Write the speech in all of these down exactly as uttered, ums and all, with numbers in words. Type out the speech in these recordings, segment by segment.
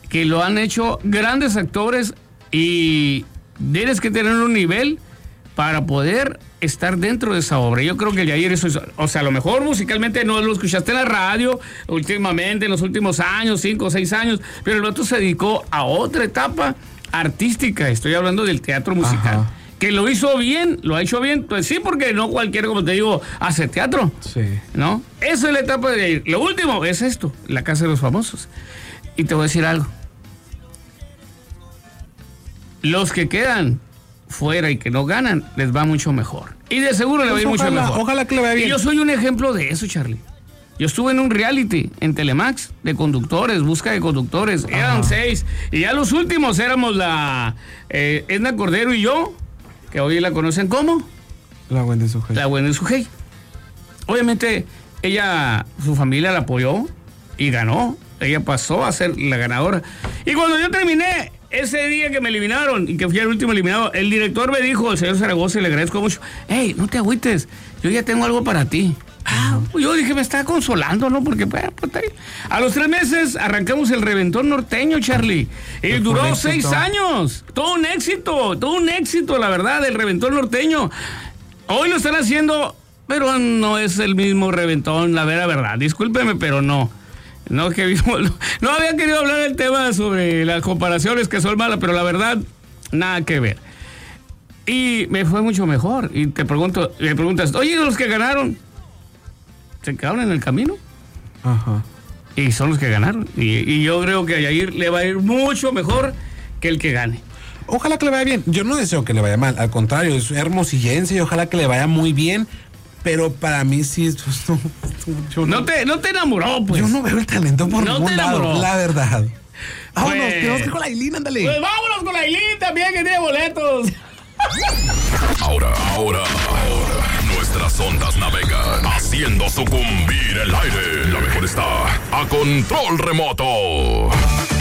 que lo han hecho grandes actores y tienes que tener un nivel para poder estar dentro de esa obra. Yo creo que Yair, eso es, o sea, a lo mejor musicalmente no lo escuchaste en la radio últimamente, en los últimos años, cinco o seis años, pero el otro se dedicó a otra etapa artística. Estoy hablando del teatro musical. Ajá. Que lo hizo bien, lo ha hecho bien, pues sí, porque no cualquiera, como te digo, hace teatro. Sí. ¿No? Esa es la etapa de Yair. Lo último es esto, La Casa de los Famosos. Y te voy a decir algo. Los que quedan fuera y que no ganan, les va mucho mejor. Y de seguro le va a ir mucho mejor. Ojalá que le vaya bien. Y yo soy un ejemplo de eso, Charlie. Yo estuve en un reality en Telemax de conductores, busca de conductores. Ajá. Eran seis. Y ya los últimos éramos la eh, Edna Cordero y yo, que hoy la conocen como La Wendy Sujei. La Wendy Sujei. Obviamente, ella, su familia la apoyó y ganó. Ella pasó a ser la ganadora. Y cuando yo terminé, ese día que me eliminaron y que fui el último eliminado, el director me dijo, el señor Zaragoza, y le agradezco mucho, hey, no te agüites, yo ya tengo algo para ti. Ah, pues yo dije, me está consolando, ¿no? Porque, bueno, pues, a los tres meses arrancamos el Reventón Norteño, Charlie. Y pues duró seis años. Todo un éxito, todo un éxito, la verdad, el Reventón Norteño. Hoy lo están haciendo, pero no es el mismo Reventón, la vera verdad. Discúlpeme, pero no. No, que no, no había querido hablar del tema sobre las comparaciones que son malas, pero la verdad, nada que ver. Y me fue mucho mejor. Y te pregunto, me preguntas, oye, los que ganaron, ¿se quedaron en el camino? Ajá. Y son los que ganaron. Y, y yo creo que a Yair le va a ir mucho mejor que el que gane. Ojalá que le vaya bien. Yo no deseo que le vaya mal. Al contrario, es hermosillense y ojalá que le vaya muy bien. Pero para mí sí, pues, no, yo no, no, te, no te enamoró, pues. Yo no veo el talento por no ningún lado, la verdad. Vámonos, pues, tenemos que ir con la Ailín, ándale. Pues vámonos con la Ailín también, que tiene boletos. Ahora, ahora, ahora, nuestras ondas navegan haciendo sucumbir el aire. La mejor está a control remoto.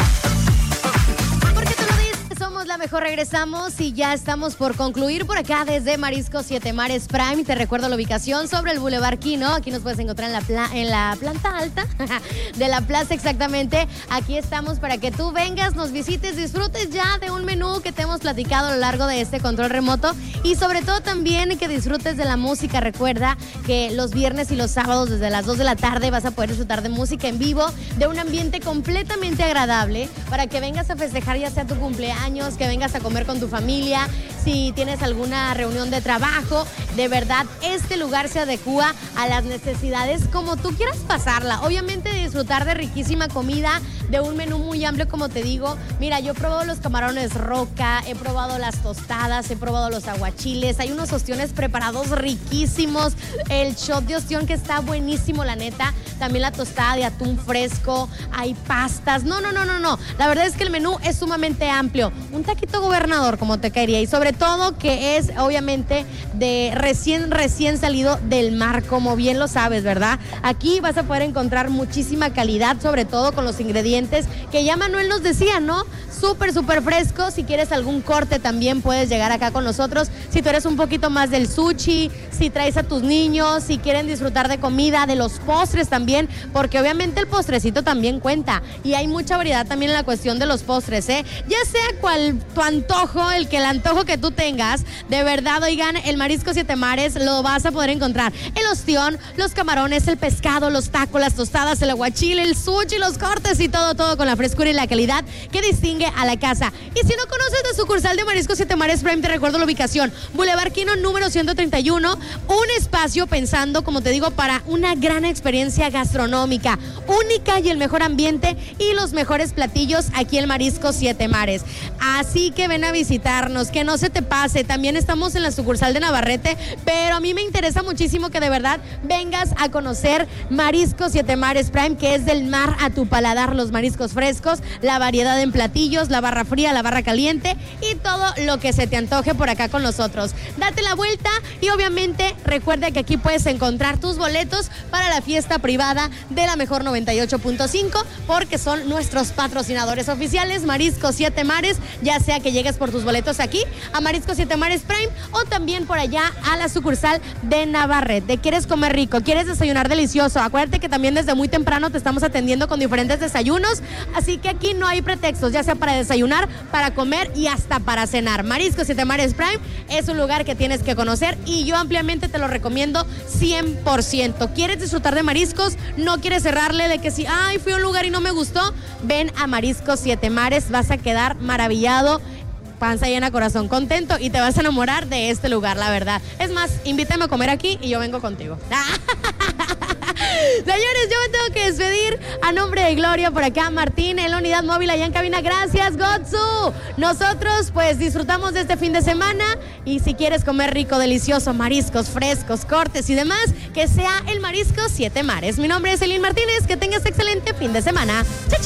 La mejor, regresamos y ya estamos por concluir por acá desde Mariscos Siete Mares Prime. Te recuerdo la ubicación sobre el Boulevard Quino. Aquí nos puedes encontrar en la, pla- en la planta alta de la plaza, exactamente. Aquí estamos para que tú vengas, nos visites, disfrutes ya de un menú que te hemos platicado a lo largo de este control remoto y sobre todo también que disfrutes de la música. Recuerda que los viernes y los sábados desde las dos de la tarde vas a poder disfrutar de música en vivo, de un ambiente completamente agradable para que vengas a festejar ya sea tu cumpleaños, que vengas a comer con tu familia, si tienes alguna reunión de trabajo. De verdad, este lugar se adecua a las necesidades como tú quieras pasarla. Obviamente disfrutar de riquísima comida, de un menú muy amplio, como te digo. Mira, yo he probado los camarones roca, he probado las tostadas, he probado los aguachiles, hay unos ostiones preparados riquísimos, el shot de ostión que está buenísimo, la neta, también la tostada de atún fresco, hay pastas, no, no, no, no, no, la verdad es que el menú es sumamente amplio. Un taquito gobernador, como te caería, y sobre todo que es obviamente de recién, recién salido del mar, como bien lo sabes, ¿verdad? Aquí vas a poder encontrar muchísima calidad, sobre todo con los ingredientes que ya Manuel nos decía, ¿no? Súper, súper fresco. Si quieres algún corte también puedes llegar acá con nosotros. Si tú eres un poquito más del sushi, si traes a tus niños, si quieren disfrutar de comida, de los postres también, porque obviamente el postrecito también cuenta. Y hay mucha variedad también en la cuestión de los postres, ¿eh? Ya sea cual tu antojo, el que el antojo que tú tengas, de verdad, oigan, el Marisco Siete Mares lo vas a poder encontrar. El ostión, los camarones, el pescado, los tacos, las tostadas, el aguachile, el sushi, los cortes y todo, todo con la frescura y la calidad que distingue a la casa. Y si no conoces de sucursal de Marisco Siete Mares Prime, te recuerdo la ubicación: Boulevard Quino número ciento treinta y uno, un espacio pensando, como te digo, para una gran experiencia gastronómica, única y el mejor ambiente y los mejores platillos aquí en Marisco Siete Mares. Así que ven a visitarnos, que no se te pase. También estamos en la sucursal de Navarrete, pero a mí me interesa muchísimo que de verdad vengas a conocer Marisco Siete Mares Prime, que es del mar a tu paladar, los mariscos frescos, la variedad en platillos, la barra fría, la barra caliente y todo lo que se te antoje por acá con nosotros. Date la vuelta y obviamente recuerda que aquí puedes encontrar tus boletos para la fiesta privada de la mejor noventa y ocho punto cinco, porque son nuestros patrocinadores oficiales, Marisco Siete Mares. Ya sea que llegues por tus boletos aquí a a Mariscos Siete Mares Prime o también por allá a la sucursal de Navarrete. ¿Quieres comer rico? ¿Quieres desayunar delicioso? Acuérdate que también desde muy temprano te estamos atendiendo con diferentes desayunos, así que aquí no hay pretextos, ya sea para desayunar, para comer y hasta para cenar. Mariscos Siete Mares Prime es un lugar que tienes que conocer y yo ampliamente te lo recomiendo cien por ciento. ¿Quieres disfrutar de mariscos? ¿No quieres cerrarle de que si, ay, fui a un lugar y no me gustó? Ven a Mariscos Siete Mares, vas a quedar maravillado, panza llena, corazón contento y te vas a enamorar de este lugar, la verdad. Es más, invítame a comer aquí y yo vengo contigo. Señores, yo me tengo que despedir a nombre de Gloria, por acá Martín en la unidad móvil allá en cabina. Gracias, Gotsu. Nosotros pues disfrutamos de este fin de semana y si quieres comer rico, delicioso, mariscos frescos, cortes y demás, que sea el Mariscos Siete Mares. Mi nombre es Elin Martínez, que tengas excelente fin de semana. Chao, chao.